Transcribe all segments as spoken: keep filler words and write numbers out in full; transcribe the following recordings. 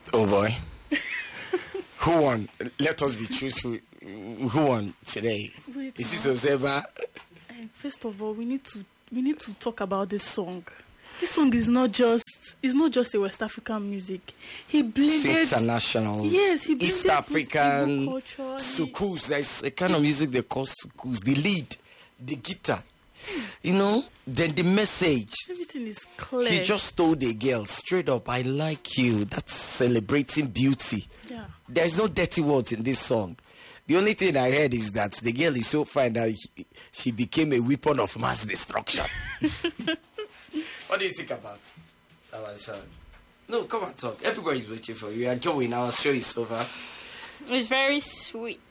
Oh boy. Who won? Let us be truthful. Who won today? Wait, Is this Ozeba? First of all, we need to we need to talk about this song. This song is not just it's not just a West African music. He blended international. Yes, he blended East African culture. sukus. There's a kind of music they call sukus. The lead, the guitar. You know, then the message. Everything is clear. He just told the girl straight up, I like you. That's celebrating beauty. Yeah. There's no dirty words in this song. The only thing I heard is that the girl is so fine that he, she became a weapon of mass destruction. What do you think about our song? No, come and talk. Everybody's waiting for you. Enjoying our show is over. It's very sweet.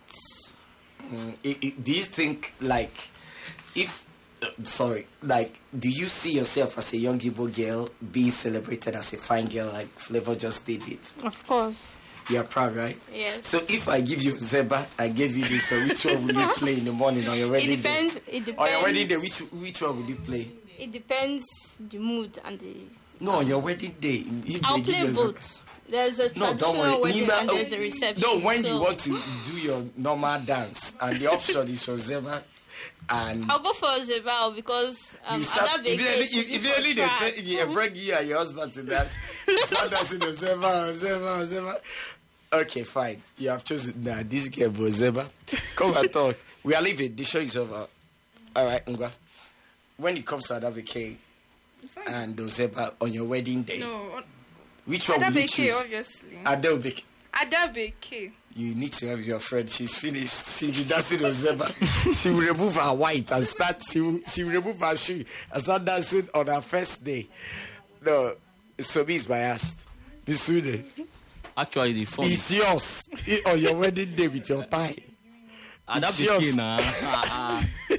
Mm, it, it, do you think, like, if, uh, sorry, like, do you see yourself as a young Igbo girl being celebrated as a fine girl like Flavor just did it? Of course. You're proud, right? Yes. So if I give you Zeba, I gave you this, so which one will you play in the morning on your wedding It depends. day? It depends. On your wedding day, which which one will you play? It depends the mood and the. No, on your wedding day. If I'll they give play you both. There's a No, don't traditional worry. wedding Nima- and there's a reception. No, when so you want to do your normal dance, and the option is for Zeba, and I'll go for Zebao because um, you start, Adabe if you should if be you for only they track. say you bring you and your husband to dance, start dancing of Zeba, Zeba, Zeba. Okay, fine. You have chosen nah, this girl was Zeba. Come and talk. We are leaving. The show is over. All right, Ngwa. When it comes to Adabeke and Zeba on your wedding day, No, which one will you Adabeke, choose? obviously. Adabeke. Adabeke. You need to have your friend. She's finished. She'll be dancing on Zeba. She will remove her white and start. She will, she will remove her shoe and start dancing on her first day. No, Sobi is biased. Misude, Actually, the fun. it's yours It- on your wedding day with your tie. Ah, that it's yours. became na. Ah, ah.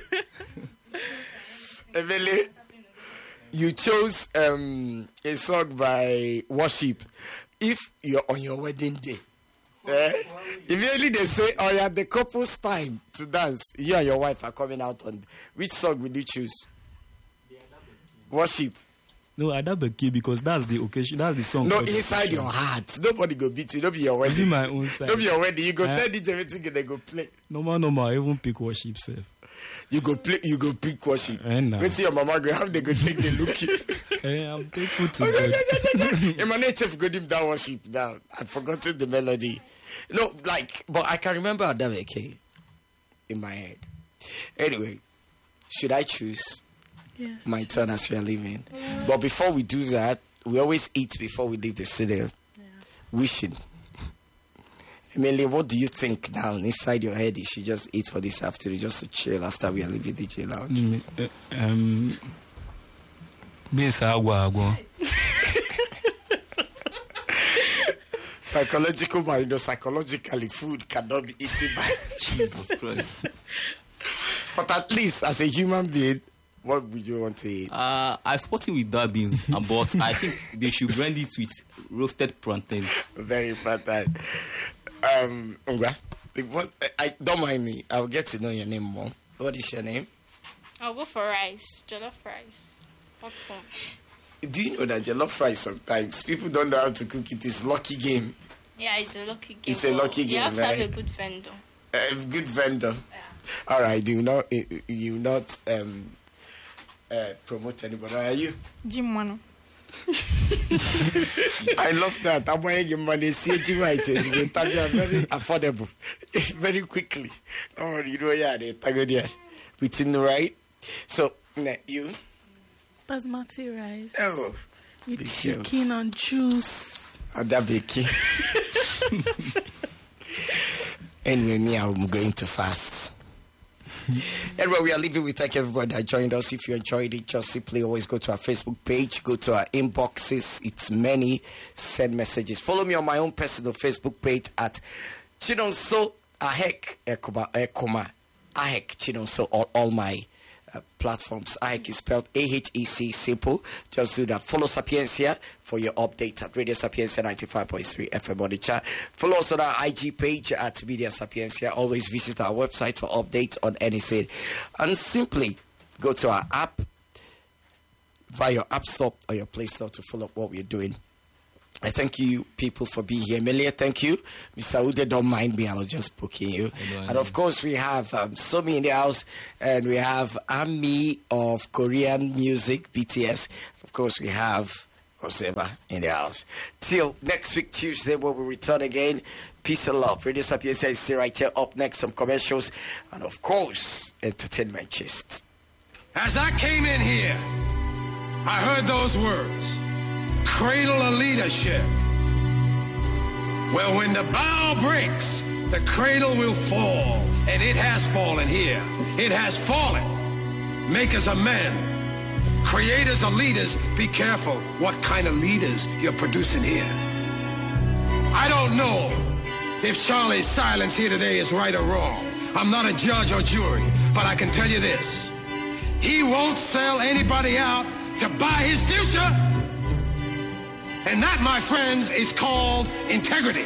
Emily, you chose um, a song by Worship. If you're on your wedding day, eh, immediately they say, oh yeah, the couple's time to dance. You and your wife are coming out on. Which song will you choose? Worship. No, Adabeke, because that's the occasion, that's the song. No, for the inside occasion. your heart. Nobody go beat you. Don't be your It's wedding. in my own side. Don't be your wedding. You go Eh? tell D J everything and they go play. Normal, normal, I even pick worship self. You go play. You go pick worship. Eh, nah. Wait till your mama go. How they go take the look. Hey, I'm thankful to God. Emmanuel Chef got him that worship down. I've forgotten the melody. No, like, but I can remember Adabeke in my head. Anyway, should I choose? Yes. My turn as we are leaving. But before we do that, we always eat before we leave the studio. Yeah. Wishing. Emily, what do you think now inside your head? You should just eat for this afternoon, just to chill after we are leaving the J Lounge. Mm, uh, um, Beans agwa agwa. Psychological marino, psychologically, food cannot be eaten by. Jesus Christ. But at least as a human being, what would you want to eat? Uh, I spotted with that beans, uh, but I think they should blend it with roasted plantain. Very important. Um, Ngwa, what, I don't mind me. I'll get to know your name more. What is your name? I'll go for rice, jollof rice. What's one? Do you know that jollof rice sometimes people don't know how to cook it? It's lucky game. Yeah, it's a lucky game. It's a lucky You game, have to have right? a good vendor. A good vendor. Yeah. All right. Do you not? You not um uh, promote anybody? Are you? Jim Mano. I love that. I'm buying money. C G right is very affordable, very quickly. Don't worry, you know, yeah, they tag there within the right. So ne- you. Basmati rice Oh, with big chicken and juice. Adabeke. Anyway, me, I'm going to fast. Anyway, we are leaving. We thank everybody that joined us. If you enjoyed it, just simply always go to our Facebook page, go to our inboxes. It's many. Send messages. Follow me on my own personal Facebook page at Chinonso Ahek Ekoma Ekoma Ahek Chinonso. All, all my uh, platforms. Ahek is spelled A H E C, simple. Just do that. Follow Sapiencia for your updates at Radio Sapiencia ninety-five point three F M on the chat. Follow us on our I G page at Media Sapiencia. Always visit our website for updates on anything. And simply go to our app via your App Store or your Play Store to follow up what we're doing. I thank you, people, for being here. Melia, thank you. Mister Ude, don't mind me. I'll just booking you. And of course, we have um, Somi in the house, and we have Ami of Korean music, B T S. Of course, we have Oseba in the house. Till next week, Tuesday, when we return again. Peace and love. Radio Sapienza is still right here. Up next, some commercials. And of course, entertainment gist. As I came in here, I heard those words. Cradle of leadership. Well, when the bow breaks, the cradle will fall. And it has fallen here. It has fallen. Makers of men, creators of leaders, be careful what kind of leaders you're producing here. I don't know if Charlie's silence here today is right or wrong. I'm not a judge or jury, but I can tell you this. He won't sell anybody out to buy his future. And that, my friends, is called integrity.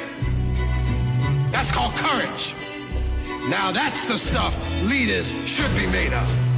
That's called courage. Now that's the stuff leaders should be made of.